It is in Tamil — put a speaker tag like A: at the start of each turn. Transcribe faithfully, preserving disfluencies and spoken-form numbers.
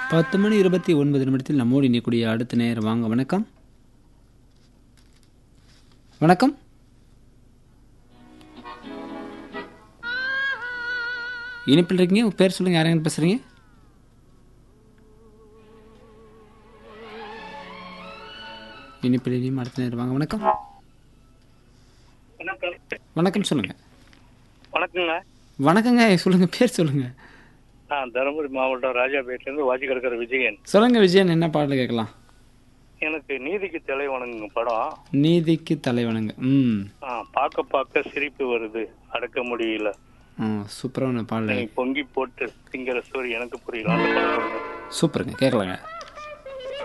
A: பத்து மணி இருபத்தி ஒன்பது நிமிடத்தில் நம்மோடு இணையக்கூடிய அடுத்த நேரம் வாங்க. வணக்கம் வணக்கம் இனிப்பில் இருக்கீங்க. உங்கள் பேர் சொல்லுங்கள். யாரையும் பேசுகிறீங்க? இனிப்பில் இனியும் அடுத்த நேரம் வாங்க. வணக்கம் வணக்கம் சொல்லுங்கள்.
B: வணக்கங்க.
A: வணக்கங்க சொல்லுங்கள். பேர் சொல்லுங்கள்.
B: நான் தருமபுரி மாவட்டம் ராஜாபேட்டிலேருந்து வாட்சி கிடக்கிற விஜயன்.
A: சொல்லுங்கள் விஜயன், என்ன பாடல் கேட்கலாம்?
B: எனக்கு நீதிக்கு தலைவணங்குங்க படம்.
A: நீதிக்கு தலைவணங்க. ம்
B: ஆ, பார்க்க பார்க்க சிரிப்பு வருது, அடக்க முடியல,
A: ஆ சூப்பரான பாடல்.
B: நீ பொங்கி போட்டு திங்கிற ஸ்டோரி எனக்கு புரியல. அந்த படம் கொடுங்க.
A: சூப்பருங்க, கேட்கலாங்க.